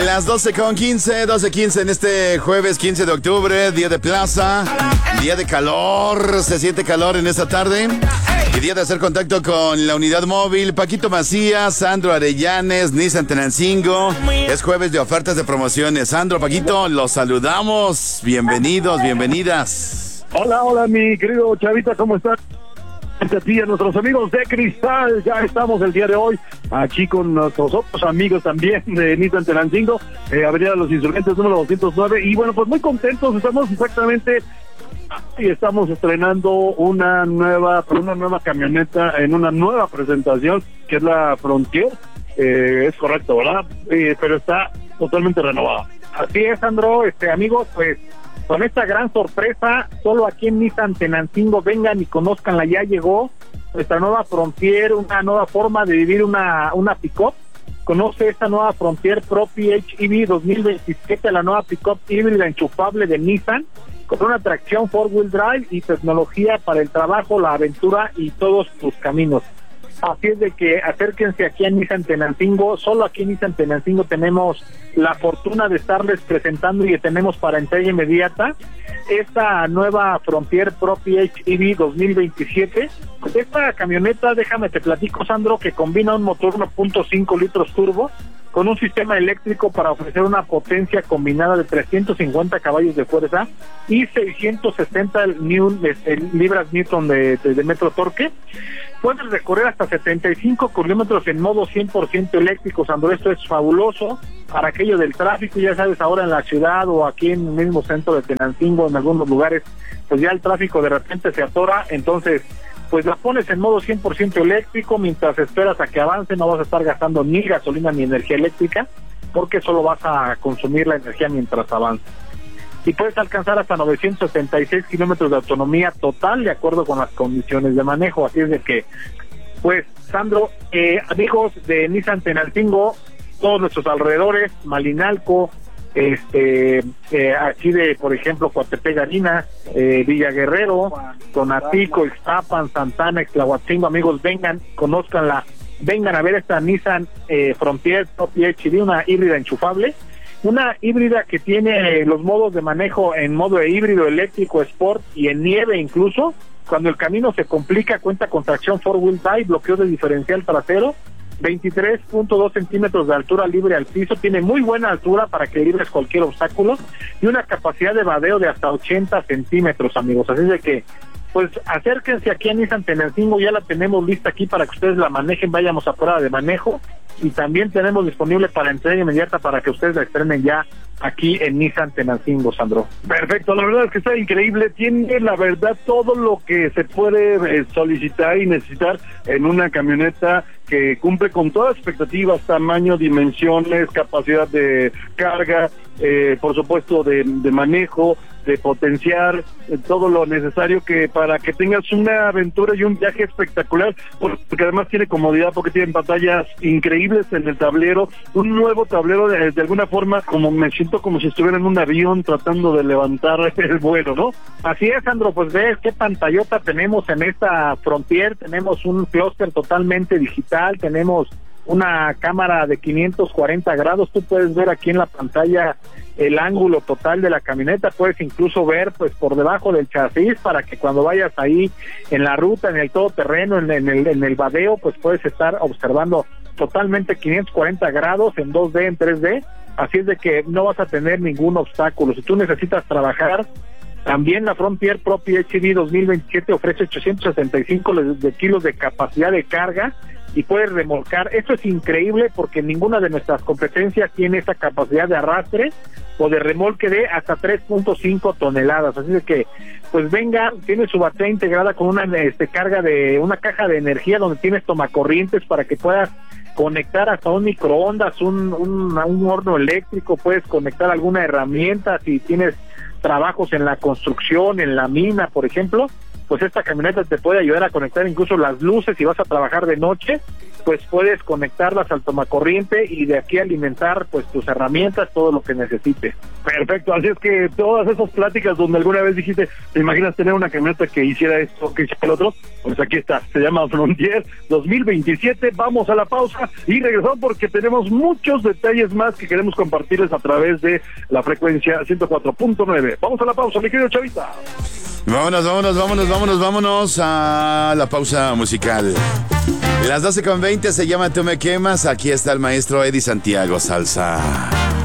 Las 12:15 en este jueves 15 de octubre, día de plaza, día de calor, se siente calor en esta tarde. Y día de hacer contacto con la unidad móvil. Paquito Macías, Sandro Arellanes, Nissan Tenancingo. Es jueves de ofertas de promociones. Sandro, Paquito, los saludamos. Bienvenidos, bienvenidas. Hola, mi querido Chavita, ¿cómo estás? A ti, a nuestros amigos de Cristal, ya estamos el día de hoy aquí con nuestros otros amigos también de Nissan Tenancingo, Avenida de los Insurgentes número 209, y bueno, pues muy contentos, estamos exactamente y estamos estrenando una nueva camioneta en una nueva presentación, que es la Frontier, es correcto, ¿verdad? Pero está totalmente renovada. Así es, Sandro, amigos, pues con esta gran sorpresa, solo aquí en Nissan Tenancingo, vengan y conozcanla, ya llegó nuestra nueva Frontier, una nueva forma de vivir una pick-up. Conoce esta nueva Frontier Pro PHEV 2027, la nueva pick-up híbrida enchufable de Nissan, con una tracción 4-wheel drive y tecnología para el trabajo, la aventura y todos tus caminos. Así es de que acérquense aquí a Nissan Tenancingo. Solo aquí en Nissan Tenancingo tenemos la fortuna de estarles presentando y tenemos para entrega inmediata esta nueva Frontier Pro PHEV 2027. Esta camioneta, déjame te platico, Sandro, que combina un motor 1.5 litros turbo con un sistema eléctrico para ofrecer una potencia combinada de 350 caballos de fuerza y 660 libras newton de metro torque. Puedes recorrer hasta 75 kilómetros en modo 100% eléctrico, Sandro. Esto es fabuloso para aquello del tráfico, ya sabes, ahora en la ciudad o aquí en el mismo centro de Tenancingo, en algunos lugares, pues ya el tráfico de repente se atora, entonces pues la pones en modo 100% eléctrico, mientras esperas a que avance, no vas a estar gastando ni gasolina ni energía eléctrica, porque solo vas a consumir la energía mientras avanza. Y puedes alcanzar hasta 976 kilómetros de autonomía total de acuerdo con las condiciones de manejo. Así es de que, pues, Sandro, amigos de Nissan Tenancingo, todos nuestros alrededores, Malinalco, aquí de, por ejemplo, Coatepec, Harina, Villa Guerrero, Tonatico, Ixtapan, Santana, Ixtlahuatzingo, amigos, vengan, conózcanla, vengan a ver esta Nissan Frontier Pro PHEV, una híbrida enchufable. Una híbrida que tiene los modos de manejo en modo híbrido, eléctrico, sport y en nieve incluso. Cuando el camino se complica, cuenta con tracción 4-wheel drive, bloqueo de diferencial trasero, 23.2 centímetros de altura libre al piso, tiene muy buena altura para que libres cualquier obstáculo y una capacidad de vadeo de hasta 80 centímetros, amigos. Así de que, pues acérquense aquí a Nissan Tenancingo, ya la tenemos lista aquí para que ustedes la manejen, vayamos a prueba de manejo, y también tenemos disponible para entrega inmediata para que ustedes la estrenen ya aquí en Nissan Tenancingo, Sandro. Perfecto, la verdad es que está increíble, tiene la verdad todo lo que se puede solicitar y necesitar en una camioneta que cumple con todas las expectativas, tamaño, dimensiones, capacidad de carga, por supuesto de manejo, de potenciar todo lo necesario que para que tengas una aventura y un viaje espectacular, porque además tiene comodidad, porque tiene pantallas increíbles en el tablero, un nuevo tablero de alguna forma, como me siento como si estuviera en un avión tratando de levantar el vuelo, ¿no? Así es, Sandro, pues ves qué pantallota tenemos en esta Frontier, tenemos un clúster totalmente digital, tenemos una cámara de 540 grados, tú puedes ver aquí en la pantalla el ángulo total de la camioneta, puedes incluso ver pues por debajo del chasis para que cuando vayas ahí en la ruta, en el todoterreno, en el vadeo, pues puedes estar observando totalmente 540 grados en 2D, en 3D, así es de que no vas a tener ningún obstáculo. Si tú necesitas trabajar, también la Frontier Pro PHEV 2027 ofrece 865 kilos de capacidad de carga y puedes remolcar. Esto es increíble porque ninguna de nuestras competencias tiene esa capacidad de arrastre o de remolque de hasta 3.5 toneladas. Así de que, pues venga, tiene su batería integrada con una carga de una caja de energía donde tienes tomacorrientes para que puedas conectar hasta un microondas, un horno eléctrico, puedes conectar alguna herramienta si tienes trabajos en la construcción, en la mina, por ejemplo, pues esta camioneta te puede ayudar a conectar incluso las luces si vas a trabajar de noche, pues puedes conectarlas al tomacorriente y de aquí alimentar pues tus herramientas, todo lo que necesites. Perfecto, así es que todas esas pláticas donde alguna vez dijiste, ¿te imaginas tener una camioneta que hiciera esto, que hiciera el otro? Pues aquí está, se llama Frontier 2027. Vamos a la pausa y regresamos porque tenemos muchos detalles más que queremos compartirles a través de la frecuencia 104.9. Vamos a la pausa, mi querido Chavita. Vámonos a la pausa musical. Las 12:20 se llama Tú me quemas. Aquí está el maestro Eddie Santiago Salsa.